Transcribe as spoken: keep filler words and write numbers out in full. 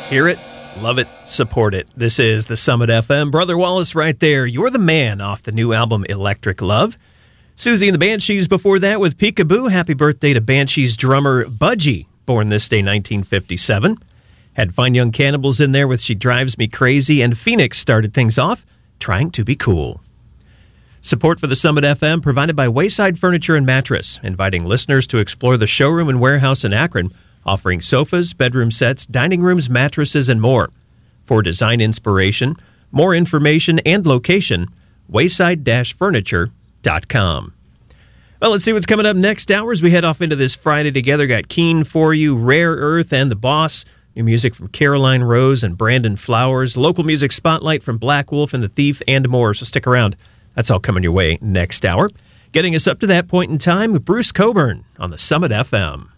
Hear it, love it, support it. This is the Summit F M. Brother Wallace right there. You're the Man off the new album Electric Love. Susie and the Banshees before that with Peekaboo. Happy birthday to Banshees drummer Budgie, born this day nineteen fifty-seven. Had Fine Young Cannibals in there with She Drives Me Crazy, and Phoenix started things off, Trying to Be Cool. Support for the Summit F M provided by Wayside Furniture and Mattress, inviting listeners to explore the showroom and warehouse in Akron, offering sofas, bedroom sets, dining rooms, mattresses, and more. For design inspiration, more information, and location, wayside dash furniture dot com. Well, let's see what's coming up next hour as we head off into this Friday together. Got Keen For You, Rare Earth, and The Boss. New music from Caroline Rose and Brandon Flowers. Local music spotlight from Black Wolf and The Thief, and more. So stick around. That's all coming your way next hour. Getting us up to that point in time, Bruce Coburn on the Summit F M.